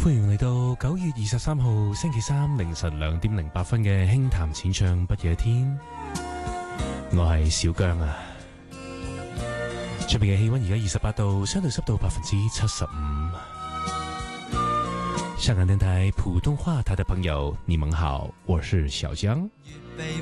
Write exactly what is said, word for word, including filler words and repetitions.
歡迎嚟到九月二十三號星期三凌晨兩點零八分嘅輕談淺唱不夜天，我係小姜啊。出邊嘅氣溫而家二十八度，相對濕度百分之七十五。香港電台普通話台的朋友，你們好，我是小姜。